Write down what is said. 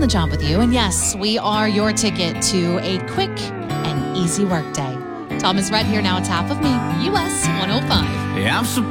the job with you. And yes, we are your ticket to a quick and easy workday. Thomas Rhett here now at Top of Me, US 105. Yeah, I'm supposed